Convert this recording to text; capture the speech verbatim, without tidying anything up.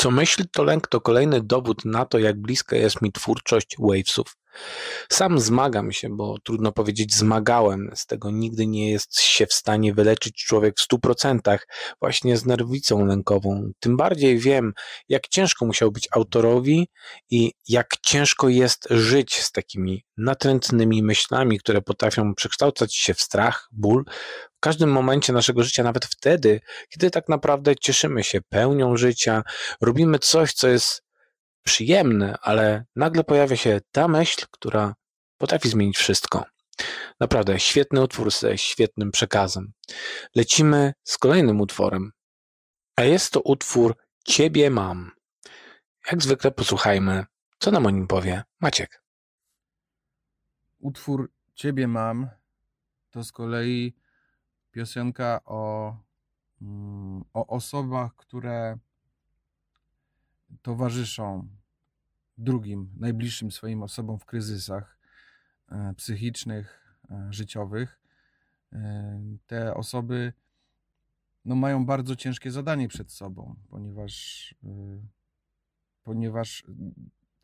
Co myśl, to lęk to kolejny dowód na to, jak bliska jest mi twórczość Wavesów. Sam zmagam się, bo trudno powiedzieć zmagałem, z tego nigdy nie jest się w stanie wyleczyć człowiek w stu procentach właśnie z nerwicą lękową. Tym bardziej wiem, jak ciężko musiał być autorowi i jak ciężko jest żyć z takimi natrętnymi myślami, które potrafią przekształcać się w strach, ból w każdym momencie naszego życia, nawet wtedy, kiedy tak naprawdę cieszymy się pełnią życia, robimy coś, co jest przyjemne, ale nagle pojawia się ta myśl, która potrafi zmienić wszystko. Naprawdę świetny utwór ze świetnym przekazem. Lecimy z kolejnym utworem, a jest to utwór Ciebie mam. Jak zwykle posłuchajmy, co nam o nim powie Maciek. Utwór Ciebie mam to z kolei piosenka o, mm, o osobach, które towarzyszą drugim, najbliższym swoim osobom w kryzysach e, psychicznych, e, życiowych. E, te osoby no, mają bardzo ciężkie zadanie przed sobą, ponieważ, e, ponieważ